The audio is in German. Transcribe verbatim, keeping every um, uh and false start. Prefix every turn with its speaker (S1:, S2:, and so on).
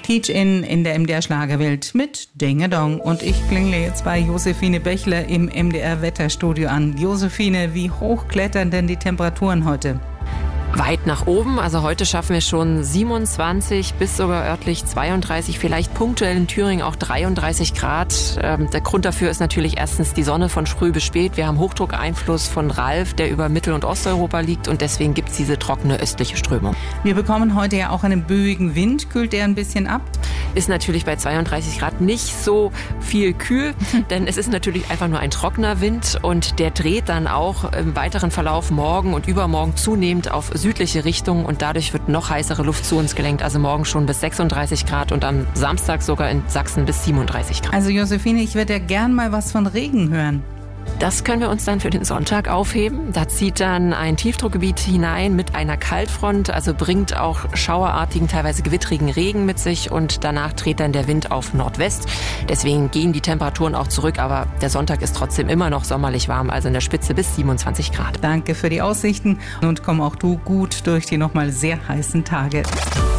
S1: Teach-In in der M D R-Schlagerwelt mit Ding-a-Dong. Und ich klingle jetzt bei Josephine Bächler im M D R-Wetterstudio an. Josephine, wie hoch klettern denn die Temperaturen heute?
S2: Weit nach oben, also heute schaffen wir schon siebenundzwanzig bis sogar örtlich zweiunddreißig, vielleicht punktuell in Thüringen auch dreiunddreißig Grad. Ähm, der Grund dafür ist natürlich erstens die Sonne von früh bis spät. Wir haben Hochdruckeinfluss von Ralf, der über Mittel- und Osteuropa liegt und deswegen gibt es diese trockene östliche Strömung.
S1: Wir bekommen heute ja auch einen böigen Wind. Kühlt der ein bisschen ab?
S2: Ist natürlich bei zweiunddreißig Grad nicht so viel kühl, denn es ist natürlich einfach nur ein trockener Wind und der dreht dann auch im weiteren Verlauf morgen und übermorgen zunehmend auf südliche Richtung und dadurch wird noch heißere Luft zu uns gelenkt. Also morgen schon bis sechsunddreißig Grad und am Samstag sogar in Sachsen bis siebenunddreißig Grad.
S1: Also Josephine, ich würde ja gern mal was von Regen hören.
S2: Das können wir uns dann für den Sonntag aufheben. Da zieht dann ein Tiefdruckgebiet hinein mit einer Kaltfront, also bringt auch schauerartigen, teilweise gewittrigen Regen mit sich und danach dreht dann der Wind auf Nordwest. Deswegen gehen die Temperaturen auch zurück, aber der Sonntag ist trotzdem immer noch sommerlich warm, also in der Spitze bis siebenundzwanzig Grad.
S1: Danke für die Aussichten und komm auch du gut durch die nochmal sehr heißen Tage.